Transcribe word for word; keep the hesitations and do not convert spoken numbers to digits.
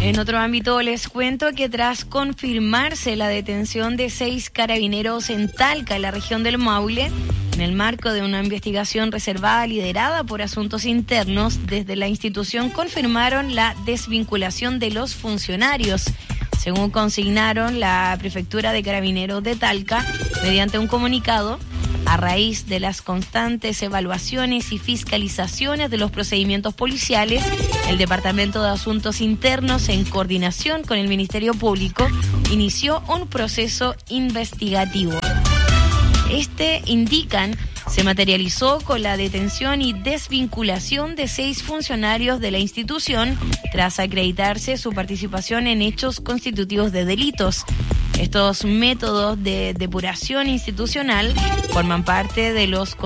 En otro ámbito les cuento que tras confirmarse la detención de seis carabineros en Talca, en la región del Maule, en el marco de una investigación reservada liderada por Asuntos Internos, desde la institución confirmaron la desvinculación de los funcionarios, según consignaron la Prefectura de Carabineros de Talca mediante un comunicado. A raíz de las constantes evaluaciones y fiscalizaciones de los procedimientos policiales, el Departamento de Asuntos Internos, en coordinación con el Ministerio Público, inició un proceso investigativo. Este, indican, se materializó con la detención y desvinculación de seis funcionarios de la institución tras acreditarse su participación en hechos constitutivos de delitos. Estos métodos de depuración institucional forman parte de los